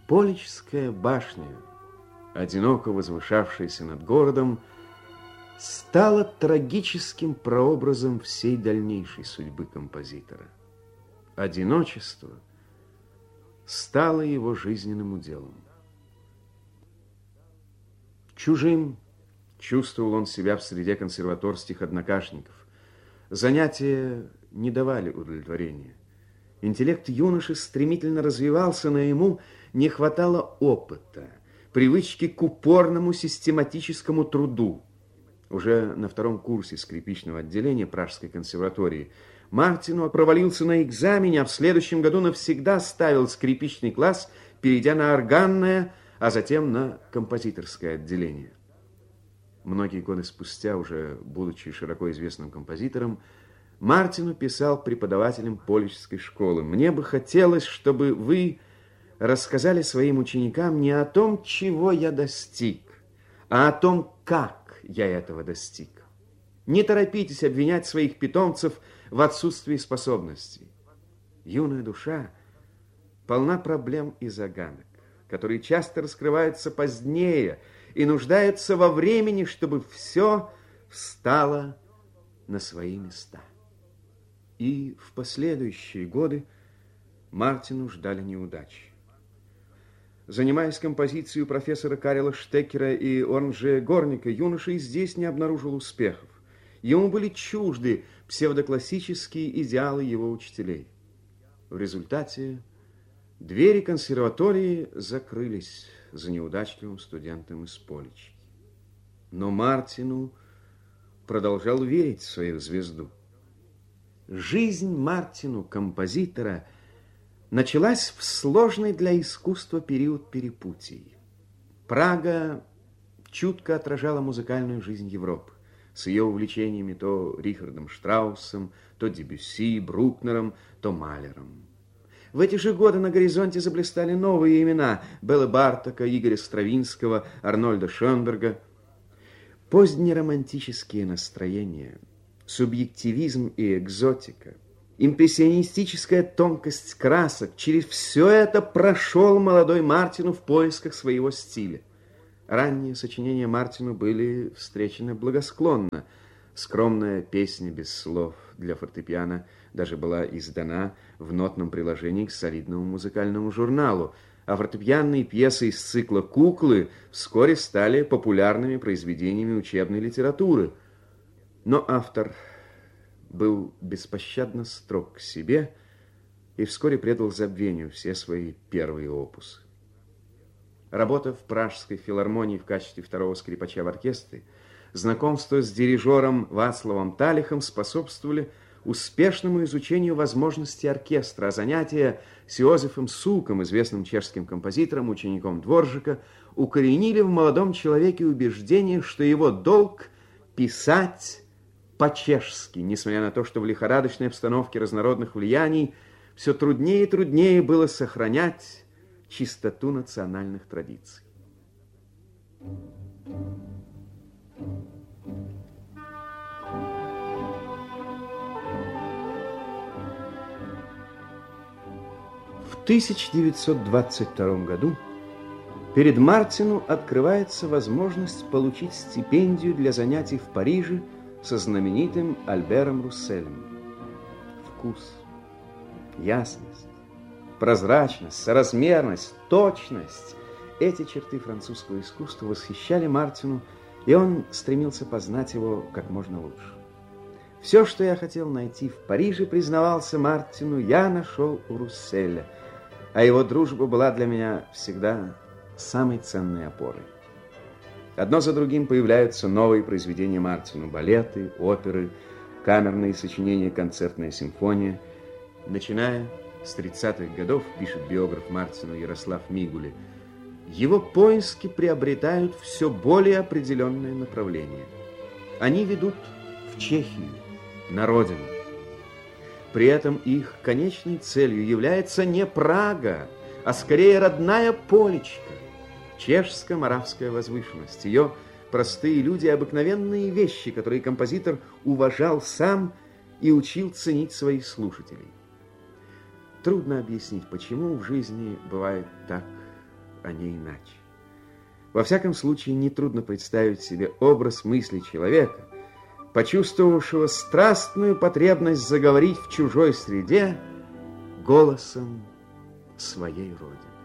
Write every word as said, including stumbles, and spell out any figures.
Полечская башня, одиноко возвышавшаяся над городом, стала трагическим прообразом всей дальнейшей судьбы композитора. Одиночество стало его жизненным уделом. Чужим чувствовал он себя в среде консерваторских однокашников. Занятия не давали удовлетворения. Интеллект юноши стремительно развивался, но ему не хватало опыта, привычки к упорному систематическому труду. Уже на втором курсе скрипичного отделения Пражской консерватории Мартину провалился на экзамене, а в следующем году навсегда оставил скрипичный класс, перейдя на органное, а затем на композиторское отделение. Многие годы спустя, уже будучи широко известным композитором, Мартину писал преподавателем Полечской школы: «Мне бы хотелось, чтобы вы рассказали своим ученикам не о том, чего я достиг, а о том, как я этого достиг. Не торопитесь обвинять своих питомцев в отсутствии способностей. Юная душа полна проблем и загадок, которые часто раскрываются позднее и нуждаются во времени, чтобы все встало на свои места». И в последующие годы Мартину ждали неудачи. Занимаясь композицией у профессора Карела Штекера и Орнже Горника, юноша и здесь не обнаружил успехов. Ему были чужды псевдоклассические идеалы его учителей. В результате двери консерватории закрылись за неудачливым студентом из Полечки. Но Мартину продолжал верить в свою звезду. Жизнь Мартину, композитора, началась в сложный для искусства период перепутий. Прага чутко отражала музыкальную жизнь Европы с ее увлечениями то Рихардом Штраусом, то Дебюсси, Брукнером, то Малером. В эти же годы на горизонте заблистали новые имена Беллы Бартока, Игоря Стравинского, Арнольда Шönberga. Позднеромантические настроения, субъективизм и экзотика, импрессионистическая тонкость красок — через все это прошел молодой Мартину в поисках своего стиля. Ранние сочинения Мартину были встречены благосклонно. Скромная песня без слов для фортепиано даже была издана в нотном приложении к солидному музыкальному журналу, а фортепианные пьесы из цикла «Куклы» вскоре стали популярными произведениями учебной литературы. Но автор был беспощадно строг к себе и вскоре предал забвению все свои первые опусы. Работа в Пражской филармонии в качестве второго скрипача в оркестре, знакомство с дирижером Вацлавом Талихом способствовали успешному изучению возможностей оркестра, а занятия с Иозефом Суком, известным чешским композитором, учеником Дворжика, укоренили в молодом человеке убеждение, что его долг писать по-чешски, несмотря на то, что в лихорадочной обстановке разнородных влияний все труднее и труднее было сохранять чистоту национальных традиций. В тысяча девятьсот двадцать втором году перед Мартину открывается возможность получить стипендию для занятий в Париже со знаменитым Альбером Русселем. Вкус, ясность, прозрачность, соразмерность, точность – эти черты французского искусства восхищали Мартину, и он стремился познать его как можно лучше. Все, что я хотел найти в Париже, признавался Мартину, я нашел у Русселя, а его дружба была для меня всегда самой ценной опорой. Одно за другим появляются новые произведения Мартину: балеты, оперы, камерные сочинения, концертная симфония. Начиная с тридцатых годов, пишет биограф Мартина Ярослав Мигуле, его поиски приобретают все более определенное направление. Они ведут в Чехию, на родину. При этом их конечной целью является не Прага, а скорее родная Полечка, чешско-моравская возвышенность, ее простые люди, обыкновенные вещи, которые композитор уважал сам и учил ценить своих слушателей. Трудно объяснить, почему в жизни бывает так а не иначе. Во всяком случае, нетрудно представить себе образ мысли человека, почувствовавшего страстную потребность заговорить в чужой среде голосом своей Родины.